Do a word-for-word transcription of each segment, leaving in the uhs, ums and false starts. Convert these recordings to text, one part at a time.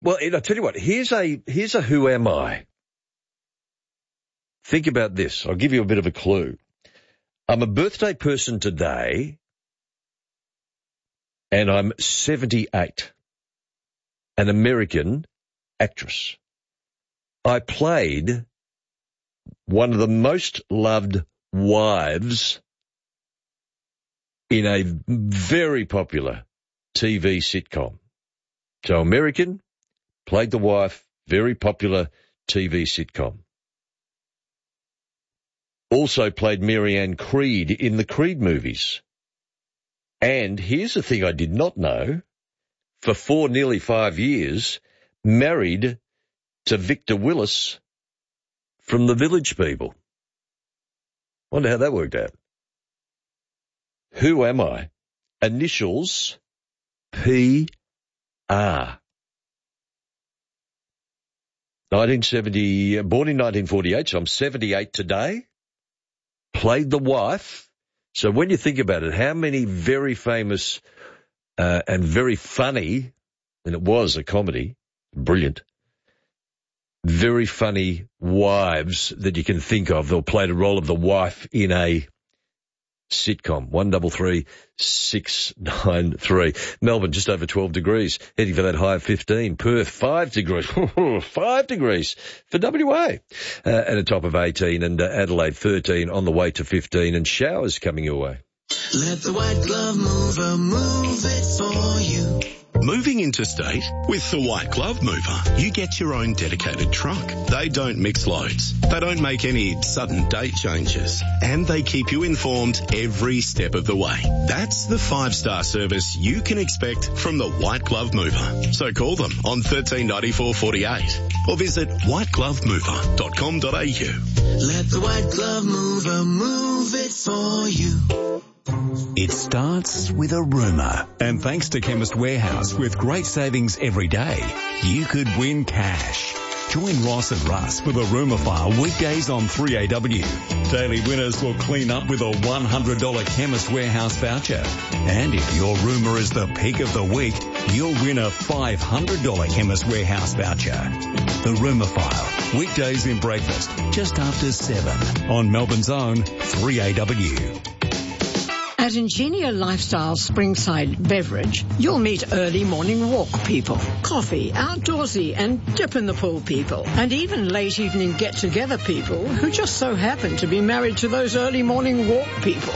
Well, I tell you what, here's a, here's a who am I. Think about this. I'll give you a bit of a clue. I'm a birthday person today, and I'm seventy-eight, an American actress. I played one of the most loved wives in a very popular T V sitcom. So American, played the wife, very popular T V sitcom. Also played Marianne Creed in the Creed movies. And here's the thing I did not know. For four, nearly five years, married to Victor Willis from The Village People. Wonder how that worked out. Who am I? Initials P R. nineteen seventy, born in nineteen forty-eight, so I'm seventy-eight today. Played the wife. So when you think about it, how many very famous uh, and very funny, and it was a comedy, brilliant, very funny wives that you can think of that played a role of the wife in a sitcom. One double three six nine three. Melbourne just over twelve degrees, heading for that high of fifteen. Perth five degrees, five degrees for W A, uh, at a top of eighteen, and uh, Adelaide thirteen on the way to fifteen, and showers coming your way. Let the White Glove Mover move it for you. Moving interstate? With the White Glove Mover, you get your own dedicated truck. They don't mix loads. They don't make any sudden date changes. And they keep you informed every step of the way. That's the five-star service you can expect from the White Glove Mover. So call them on one three nine four four eight or visit white glove mover dot com dot a u. Let the White Glove Mover move it for you. It starts with a rumour. And thanks to Chemist Warehouse, with great savings every day, you could win cash. Join Ross and Russ for the Rumour File weekdays on three A W. Daily winners will clean up with a one hundred dollars Chemist Warehouse voucher. And if your rumour is the peak of the week, you'll win a five hundred dollars Chemist Warehouse voucher. The Rumour File, weekdays in breakfast, just after seven on Melbourne's own three A W. At Ingenia Lifestyle Springside Beverage, you'll meet early morning walk people, coffee, outdoorsy and dip in the pool people, and even late evening get-together people who just so happen to be married to those early morning walk people.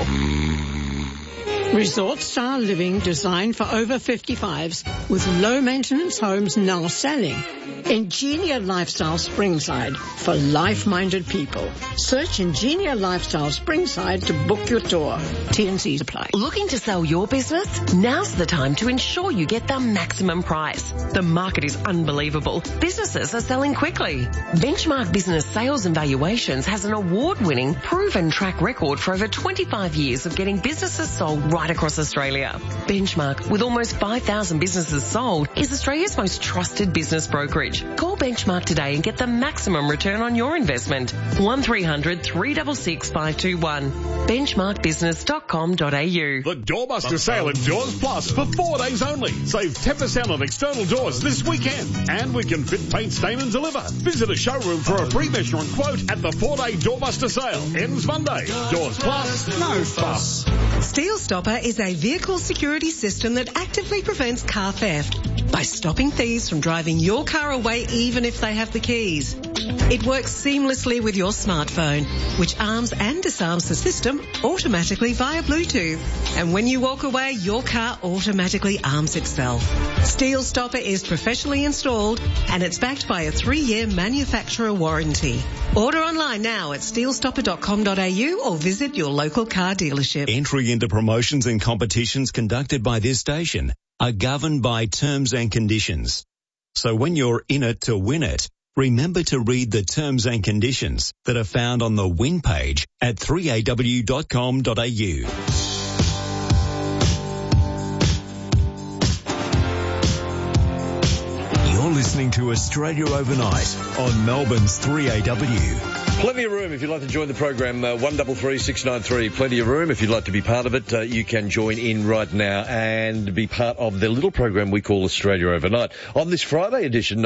Resort-style living designed for over fifty-fives with low-maintenance homes now selling. Ingenia Lifestyle Springside for life-minded people. Search Ingenia Lifestyle Springside to book your tour. T and C's apply. Looking to sell your business? Now's the time to ensure you get the maximum price. The market is unbelievable. Businesses are selling quickly. Benchmark Business Sales and Valuations has an award-winning, proven track record for over twenty-five years of getting businesses sold right across Australia. Benchmark, with almost five thousand businesses sold, is Australia's most trusted business brokerage. Call Benchmark today and get the maximum return on your investment. one three hundred three six six five two one. benchmark business dot com dot a u. The Doorbuster sale at Doors Plus for four days only. Save ten percent on external doors this weekend. And we can fit, paint, stain and deliver. Visit a showroom for a pre-measure and quote at the four-day Doorbuster sale. Ends Monday. Doors Plus, no fuss. Steel Stopper is a vehicle security system that actively prevents car theft by stopping thieves from driving your car away even if they have the keys. It works seamlessly with your smartphone, which arms and disarms the system automatically via Bluetooth. And when you walk away, your car automatically arms itself. Steel Stopper is professionally installed and it's backed by a three-year manufacturer warranty. Order online now at steel stopper dot com dot a u or visit your local car dealership. Entry into promotions and competitions conducted by this station are governed by terms and conditions. So when you're in it to win it, remember to read the terms and conditions that are found on the win page at three a w dot com dot a u. You're listening to Australia Overnight on Melbourne's three A W. Plenty of room if you'd like to join the program, uh, one three three six nine three. Plenty of room if you'd like to be part of it. Uh, you can join in right now and be part of the little program we call Australia Overnight. On this Friday edition,